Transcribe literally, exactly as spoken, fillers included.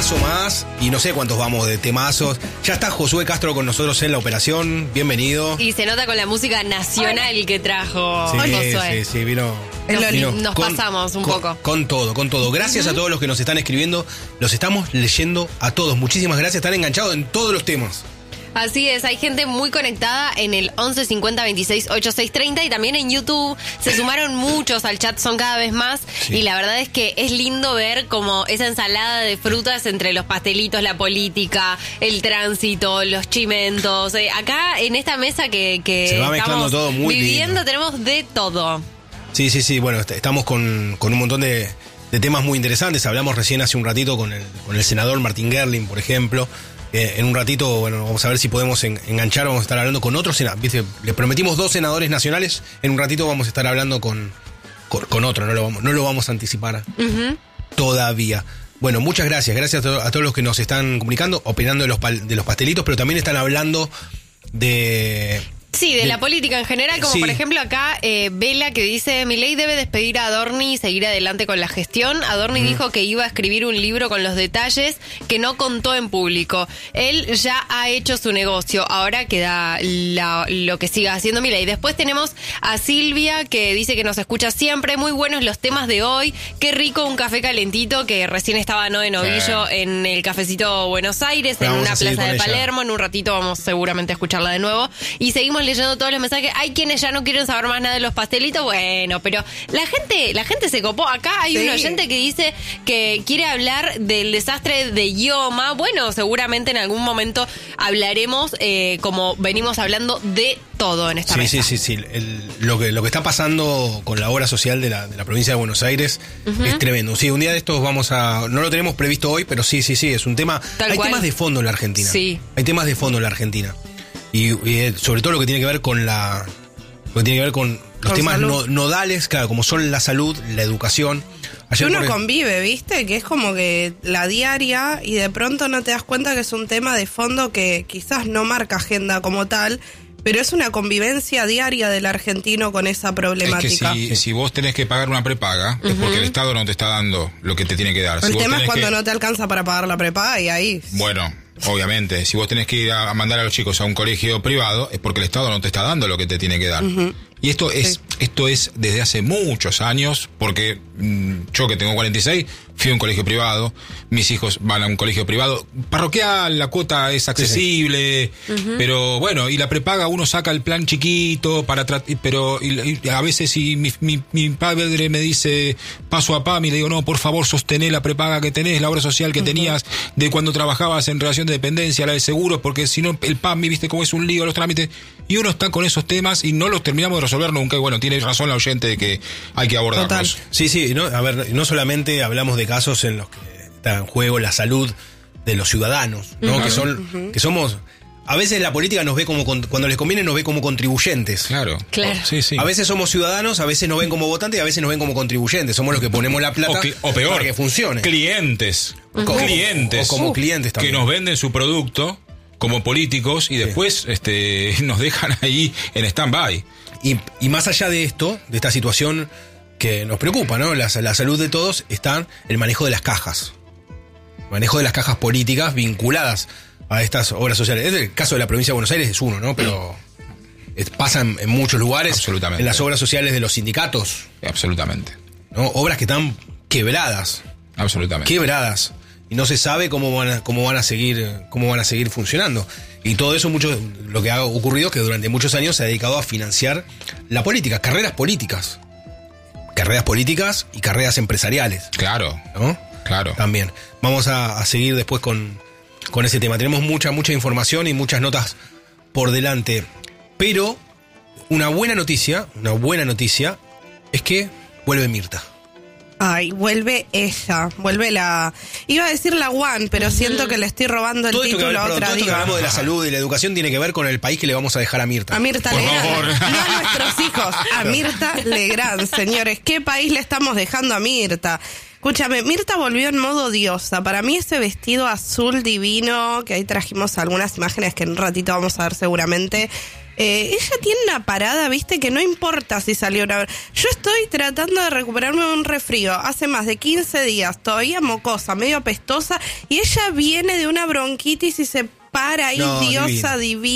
temazo más. Y no sé cuántos vamos de temazos. Ya está Josué Castro con nosotros en la operación. Bienvenido. Y se nota con la música nacional que trajo sí, Josué. Sí, sí, vino. Nos, vino nos con, pasamos un con, poco. Con todo, con todo. Gracias uh-huh. a todos los que nos están escribiendo. Los estamos leyendo a todos. Muchísimas gracias. Están enganchados en todos los temas. Así es, hay gente muy conectada en el once cincuenta veintiséis ochenta y seis treinta y también en YouTube. Se sumaron muchos al chat, son cada vez más. Sí. Y la verdad es que es lindo ver como esa ensalada de frutas entre los pastelitos, la política, el tránsito, los chimentos. Eh, acá en esta mesa que, que Se va mezclando estamos todo muy viviendo lindo. Tenemos de todo. Sí, sí, sí. Bueno, estamos con, con un montón de, de temas muy interesantes. Hablamos recién hace un ratito con el, con el senador Martín Gerling, por ejemplo. Eh, en un ratito, bueno, vamos a ver si podemos en, enganchar, vamos a estar hablando con otros senadores. Le prometimos dos senadores nacionales, en un ratito vamos a estar hablando con, con, con otro, no lo vamos, no lo vamos a anticipar uh-huh. todavía. Bueno, muchas gracias, gracias a, to- a todos los que nos están comunicando, opinando de los, pal- de los pastelitos, pero también están hablando de... Sí, de, de la política en general, como sí. por ejemplo acá eh, Vela que dice: Milei debe despedir a Adorni y seguir adelante con la gestión. Adorni mm. dijo que iba a escribir un libro con los detalles que no contó en público. Él ya ha hecho su negocio, ahora queda la, lo que siga haciendo Milei. Después tenemos a Silvia que dice que nos escucha siempre, muy buenos los temas de hoy, qué rico un café calentito, que recién estaba no en Novillo eh. en el cafecito Buenos Aires, Pero en una plaza de Palermo, en un ratito vamos seguramente a escucharla de nuevo. Y seguimos leyendo todos los mensajes. Hay quienes ya no quieren saber más nada de los pastelitos. Bueno, pero la gente la gente se copó. Acá hay sí. un oyente que dice que quiere hablar del desastre de Ioma. Bueno, seguramente en algún momento hablaremos, eh, como venimos hablando, de todo en esta sí, mesa. Sí, sí, sí. El, lo, que, lo que está pasando con la obra social de la, de la provincia de Buenos Aires uh-huh. es tremendo. Sí, un día de estos vamos a... No lo tenemos previsto hoy, pero sí, sí, sí. Es un tema... Tal hay cual. temas de fondo en la Argentina. Sí. Hay temas de fondo en la Argentina. Y, y sobre todo lo que tiene que ver con la lo que tiene que ver con los con temas no, nodales, claro, como son la salud, la educación. Ayer uno el... convive, ¿viste? Que es como que la diaria y de pronto no te das cuenta que es un tema de fondo que quizás no marca agenda como tal, pero es una convivencia diaria del argentino con esa problemática. Es que si, si vos tenés que pagar una prepaga, uh-huh. es porque el Estado no te está dando lo que te tiene que dar. El si tema vos es cuando que... no te alcanza para pagar la prepaga y ahí... Bueno... Obviamente, si vos tenés que ir a mandar a los chicos a un colegio privado, es porque el Estado no te está dando lo que te tiene que dar. Uh-huh. Y esto es, sí. esto es desde hace muchos años, porque mmm, yo que tengo cuarenta y seis, fui a un colegio privado, mis hijos van a un colegio privado, parroquial, la cuota es accesible, sí, sí. Uh-huh. pero bueno, y la prepaga uno saca el plan chiquito, para tra- pero y, y a veces si mi, mi, mi padre me dice paso a pam y le digo, no, por favor, sostené la prepaga que tenés, la obra social que uh-huh. tenías de cuando trabajabas en relación de dependencia, la de seguros, porque si no, el P A M, viste cómo es un lío, los trámites, y uno está con esos temas y no los terminamos de resolver nunca, y bueno, tiene razón la oyente de que hay que abordarlos. Total. Sí, sí, no, a ver, no solamente hablamos de casos en los que está en juego la salud de los ciudadanos, ¿no? Uh-huh. Que son, uh-huh. que somos, a veces la política nos ve como, cuando les conviene nos ve como contribuyentes. Claro, claro. Sí, sí. A veces somos ciudadanos, a veces nos ven como votantes y a veces nos ven como contribuyentes. Somos los que ponemos la plata o, cli- o peor, para que funcione. Clientes, uh-huh. clientes, o como uh, clientes también. Que nos venden su producto como políticos y después sí. este, nos dejan ahí en stand-by. Y, y más allá de esto, de esta situación que nos preocupa, ¿no? La, la salud de todos, está el manejo de las cajas. El manejo de las cajas políticas vinculadas a estas obras sociales. El caso de la provincia de Buenos Aires es uno, ¿no? Pero es, pasa en, en muchos lugares. Absolutamente. En las obras sociales de los sindicatos. Absolutamente. ¿No? Obras que están quebradas. Absolutamente. Quebradas. Y no se sabe cómo van a, cómo van a seguir, cómo van a seguir funcionando. Y todo eso, mucho, lo que ha ocurrido es que durante muchos años se ha dedicado a financiar la política, carreras políticas. Carreras políticas y carreras empresariales. Claro. ¿No? Claro. También. Vamos a, a seguir después con, con ese tema. Tenemos mucha, mucha información y muchas notas por delante. Pero una buena noticia, una buena noticia, es que vuelve Mirta. Ay, vuelve ella, vuelve la... Iba a decir la One, pero siento que le estoy robando el todo título que, a perdón, otra todo esto que diva. hablamos de la salud y la educación tiene que ver con el país que le vamos a dejar a Mirta. A Mirta Por Legrand. favor. No a nuestros hijos, a Mirta Legrand, señores. ¿Qué país le estamos dejando a Mirta? Escúchame, Mirta volvió en modo diosa. Para mí ese vestido azul divino, que ahí trajimos algunas imágenes que en un ratito vamos a ver seguramente, Eh, ella tiene una parada, viste, que no importa si salió una... Yo estoy tratando de recuperarme de un resfrío hace más de quince días, todavía mocosa, medio apestosa, y ella viene de una bronquitis y se para ahí, No, diosa divina. divina.